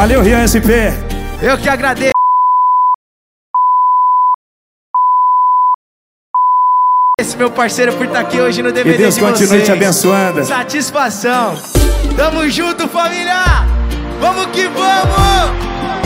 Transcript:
Valeu, Rian SP. Eu que agradeço. Esse meu parceiro por estar aqui hoje no DVD Que Deus de continue vocês. te abençoando. Satisfação. Tamo junto, família. Vamos que vamos.